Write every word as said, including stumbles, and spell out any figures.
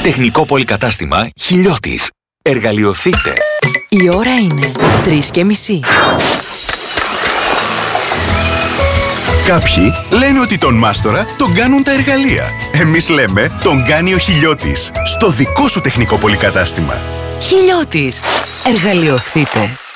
Τεχνικό πολυκατάστημα Χιλιώτης. Εργαλειοθείτε. Η ώρα είναι τρεις και μισή. Κάποιοι λένε ότι τον μάστορα τον κάνουν τα εργαλεία. Εμείς λέμε τον κάνει ο Χιλιώτης. Στο δικό σου τεχνικό πολυκατάστημα. Χιλιώτης. Εργαλειοθείτε.